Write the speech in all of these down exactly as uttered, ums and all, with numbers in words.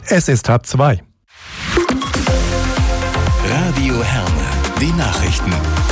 Es ist halb zwei. Radio Herne, die Nachrichten.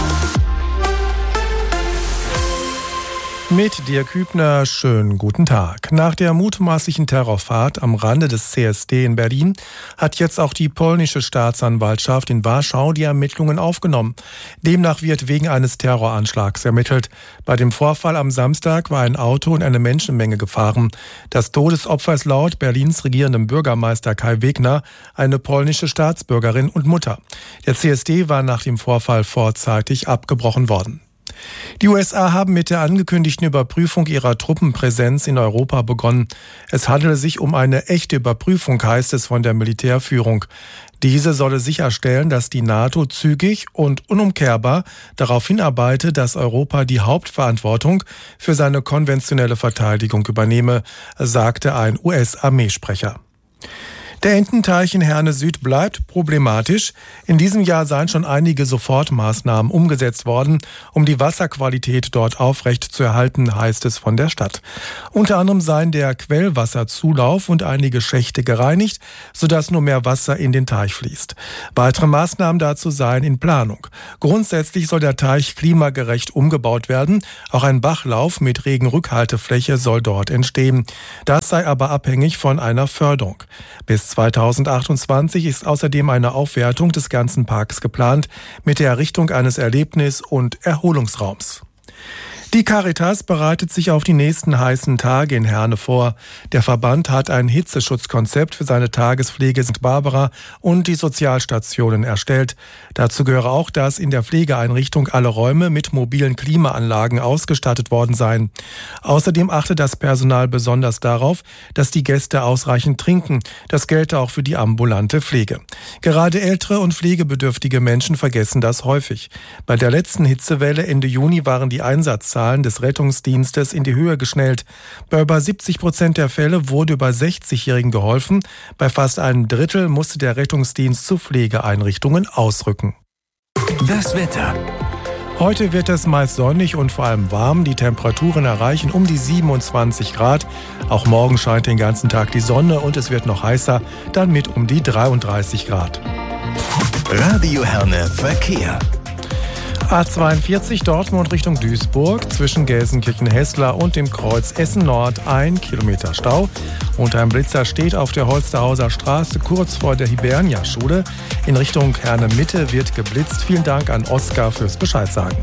Mit Dirk Hübner, schönen guten Tag. Nach der mutmaßlichen Terrorfahrt am Rande des C S D in Berlin hat jetzt auch die polnische Staatsanwaltschaft in Warschau die Ermittlungen aufgenommen. Demnach wird wegen eines Terroranschlags ermittelt. Bei dem Vorfall am Samstag war ein Auto in eine Menschenmenge gefahren. Das Todesopfer ist laut Berlins regierendem Bürgermeister Kai Wegner eine polnische Staatsbürgerin und Mutter. Der C S D war nach dem Vorfall vorzeitig abgebrochen worden. Die U S A haben mit der angekündigten Überprüfung ihrer Truppenpräsenz in Europa begonnen. Es handele sich um eine echte Überprüfung, heißt es von der Militärführung. Diese solle sicherstellen, dass die NATO zügig und unumkehrbar darauf hinarbeite, dass Europa die Hauptverantwortung für seine konventionelle Verteidigung übernehme, sagte ein U S-Armeesprecher. Der Ententeich in Herne Süd bleibt problematisch. In diesem Jahr seien schon einige Sofortmaßnahmen umgesetzt worden, um die Wasserqualität dort aufrecht zu erhalten, heißt es von der Stadt. Unter anderem seien der Quellwasserzulauf und einige Schächte gereinigt, sodass nur mehr Wasser in den Teich fließt. Weitere Maßnahmen dazu seien in Planung. Grundsätzlich soll der Teich klimagerecht umgebaut werden. Auch ein Bachlauf mit Regenrückhaltefläche soll dort entstehen. Das sei aber abhängig von einer Förderung. Bis zweitausendachtundzwanzig ist außerdem eine Aufwertung des ganzen Parks geplant mit der Errichtung eines Erlebnis- und Erholungsraums. Die Caritas bereitet sich auf die nächsten heißen Tage in Herne vor. Der Verband hat ein Hitzeschutzkonzept für seine Tagespflege Sankt Barbara und die Sozialstationen erstellt. Dazu gehöre auch, dass in der Pflegeeinrichtung alle Räume mit mobilen Klimaanlagen ausgestattet worden seien. Außerdem achte das Personal besonders darauf, dass die Gäste ausreichend trinken. Das gelte auch für die ambulante Pflege. Gerade ältere und pflegebedürftige Menschen vergessen das häufig. Bei der letzten Hitzewelle Ende Juni waren die Einsatzzahlen des Rettungsdienstes in die Höhe geschnellt. Bei über siebzig Prozent der Fälle wurde über sechzigjährigen geholfen. Bei fast einem Drittel musste der Rettungsdienst zu Pflegeeinrichtungen ausrücken. Das Wetter. Heute wird es meist sonnig und vor allem warm. Die Temperaturen erreichen um die siebenundzwanzig Grad. Auch morgen scheint den ganzen Tag die Sonne und es wird noch heißer, dann mit um die dreiunddreißig Grad. Radio Herne Verkehr. A zweiundvierzig Dortmund Richtung Duisburg, zwischen Gelsenkirchen-Hessler und dem Kreuz Essen-Nord ein Kilometer Stau. Unter einem Blitzer steht auf der Holsterhauser Straße kurz vor der Hibernia-Schule. In Richtung Herne-Mitte wird geblitzt. Vielen Dank an Oskar fürs Bescheidsagen.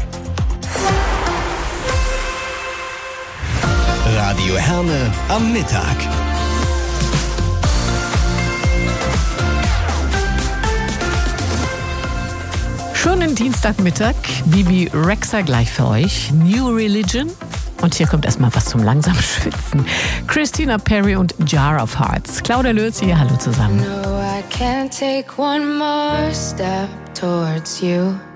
Radio Herne am Mittag. Schönen Dienstagmittag, Bibi Rexha gleich für euch. New Religion. Und hier kommt erstmal was zum langsamen Schwitzen. Christina Perri und Jar of Hearts. Claudia Lötz hier, hallo zusammen. No, I can't take one more step towards you.